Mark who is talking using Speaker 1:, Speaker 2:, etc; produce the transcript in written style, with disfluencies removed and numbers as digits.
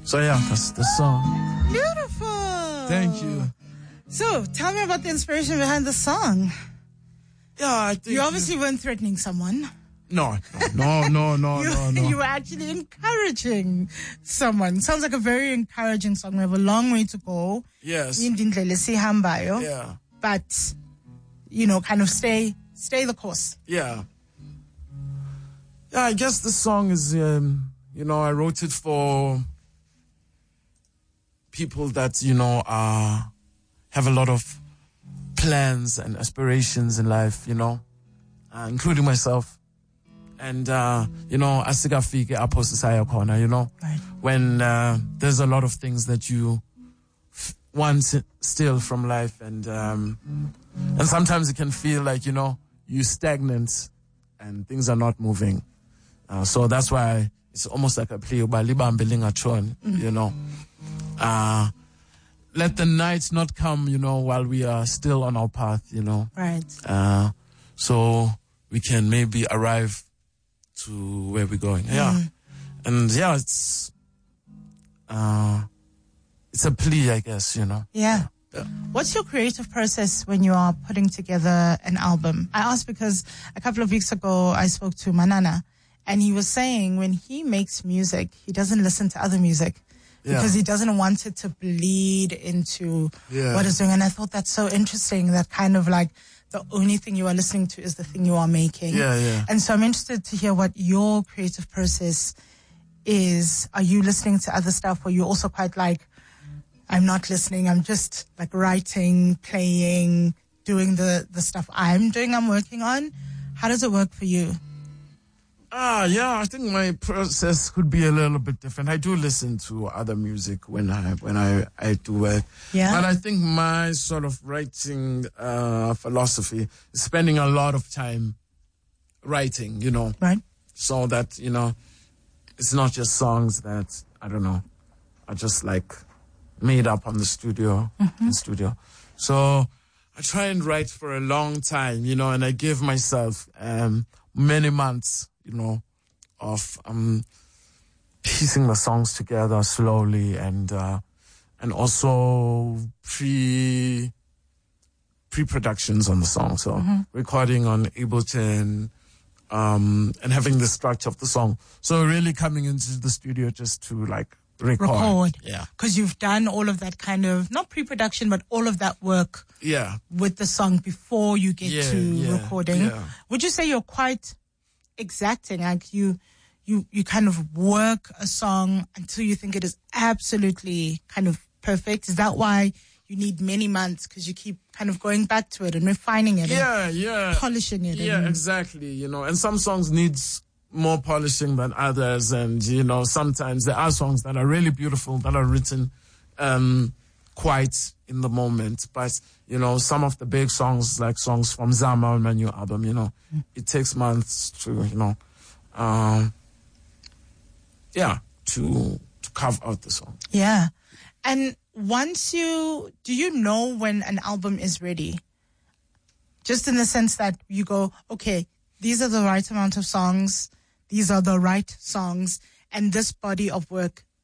Speaker 1: So yeah, that's the song.
Speaker 2: Beautiful.
Speaker 1: Thank you.
Speaker 2: So, tell me about the inspiration behind the song.
Speaker 1: Yeah, I think
Speaker 2: You obviously weren't threatening someone.
Speaker 1: No.
Speaker 2: You were actually encouraging someone. Sounds like a very encouraging song. We have a long way to go.
Speaker 1: Yes.
Speaker 2: Yeah. But, kind of stay the course.
Speaker 1: Yeah. Yeah, I guess the song is, I wrote it for people that, have a lot of plans and aspirations in life, including myself. And, asigafike apho sisaya khona,
Speaker 2: Right.
Speaker 1: when there's a lot of things that you want still from life. And sometimes it can feel like, you stagnant and things are not moving. So that's why it's almost like a play about libambe lingachon, let the night not come, while we are still on our path,
Speaker 2: Right.
Speaker 1: so we can maybe arrive to where we're going. Yeah. And yeah, it's a plea, I guess,
Speaker 2: Yeah. What's your creative process when you are putting together an album? I asked because a couple of weeks ago I spoke to Manana, and he was saying when he makes music, he doesn't listen to other music. Because he doesn't want it to bleed into what he's doing. And I thought that's so interesting, that kind of like the only thing you are listening to is the thing you are making.
Speaker 1: Yeah.
Speaker 2: And so I'm interested to hear what your creative process is. Are you listening to other stuff, or are you also quite like, I'm not listening, I'm just like writing, playing, doing the stuff I'm working on? How does it work for you?
Speaker 1: Yeah, I think my process could be a little bit different. I do listen to other music when I do work.
Speaker 2: Yeah.
Speaker 1: But I think my sort of writing philosophy is spending a lot of time writing,
Speaker 2: Right.
Speaker 1: so that, it's not just songs that, I don't know, are just like made up on the studio. So I try and write for a long time, and I give myself many months, of piecing the songs together slowly, and also pre-productions on the song. So recording on Ableton, and having the structure of the song. So really coming into the studio just to like record. Yeah.
Speaker 2: Because you've done all of that kind of, not pre-production, but all of that work with the song before you get to recording.
Speaker 1: Yeah.
Speaker 2: Would you say you're quite exacting? Like you kind of work a song until you think it is absolutely kind of perfect? Is that why you need many months? Because you keep kind of going back to it and refining it and polishing it.
Speaker 1: Yeah, exactly. And some songs needs more polishing than others, and sometimes there are songs that are really beautiful that are written quite in the moment, but some of the big songs, like songs from Zama on my new album, it takes months to to carve out the song.
Speaker 2: Yeah. And do you know when an album is ready? Just in the sense that you go, okay, these are the right amount of songs, these are the right songs, and this body of work